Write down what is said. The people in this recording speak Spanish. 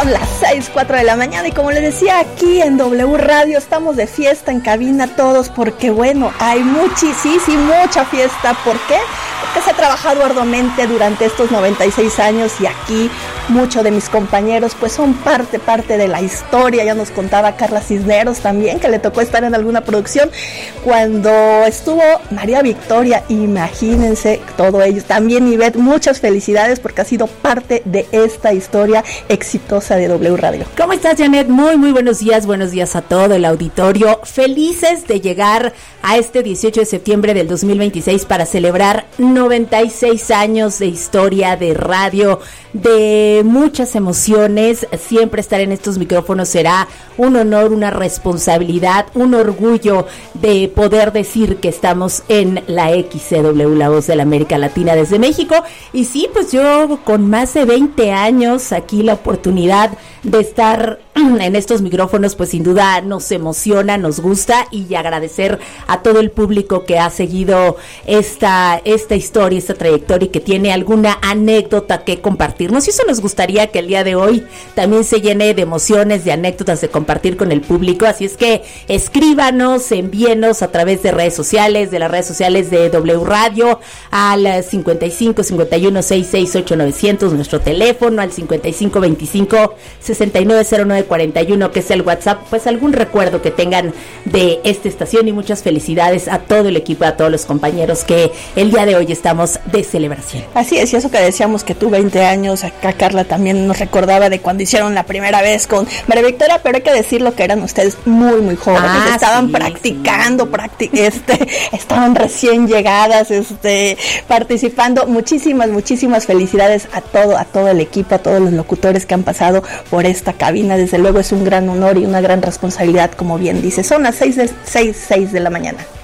Son las 6:04 de la mañana y como les decía, aquí en W Radio estamos de fiesta en cabina todos porque bueno, hay mucha fiesta. ¿Por qué? Porque se ha trabajado arduamente durante estos 96 años y aquí muchos de mis compañeros pues son parte de la historia. Ya nos contaba Carla Cisneros también que le tocó estar en alguna producción cuando estuvo María Victoria, imagínense todo ello. También Ivette, muchas felicidades porque ha sido parte de esta historia exitosa de W Radio. ¿Cómo estás, Janet? Muy buenos días a todo el auditorio. Felices de llegar a este 18 de septiembre del 2026 para celebrar 96 años de historia de radio, de muchas emociones. Siempre estar en estos micrófonos será un honor, una responsabilidad, un orgullo de poder decir que estamos en la XCW, la voz de la América Latina desde México. Y sí, pues yo con más de 20 años aquí, la oportunidad de estar en estos micrófonos, pues sin duda nos emociona, nos gusta, y agradecer a todo el público que ha seguido esta historia, esta trayectoria y que tiene alguna anécdota que compartirnos. Y eso nos gustaría que el día de hoy también se llene de emociones, de anécdotas de compartir con el público. Así es que escríbanos, envíenos a través de redes sociales, de las redes sociales de W Radio, al 55 51 66 8900, nuestro teléfono, al 55 25 6909 41, que es el WhatsApp. Pues algún recuerdo que tengan de esta estación, y muchas felicidades a todo el equipo, a todos los compañeros que el día de hoy estamos de celebración. Así es, y eso que decíamos que tú 20 años, acá Carla también nos recordaba de cuando hicieron la primera vez con María Victoria, pero hay que decirlo que eran ustedes muy jóvenes, estaban practicando, estaban recién llegadas, participando. Muchísimas felicidades a todo el equipo, a todos los locutores que han pasado por esta cabina. Desde luego es un gran honor y una gran responsabilidad, como bien dice. Son las 6 de la mañana.